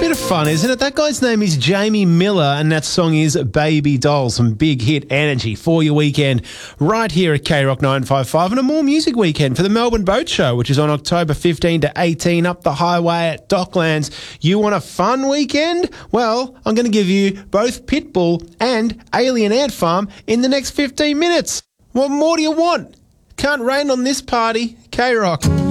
Bit of fun, isn't it? That guy's name is Jamie Miller, and that song is Baby Doll. Some big hit energy for your weekend right here at K-Rock 955, and a more music weekend for the Melbourne Boat Show, which is on October 15 to 18 up the highway at Docklands. You want a fun weekend? Well, I'm going to give you both Pitbull and Alien Ant Farm in the next 15 minutes. What more do you want? Can't rain on this party. K-Rock.